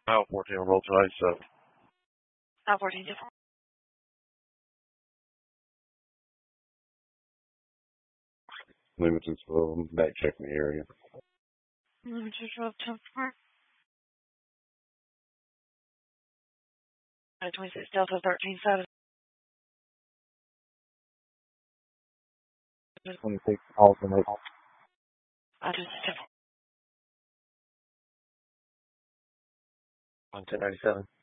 Aisle 14 roll to 97. Aisle 14 to Limited 12, back checking the area. Limited 12 10 4. 26 Delta 13 7. 26 alternate. I just 1097.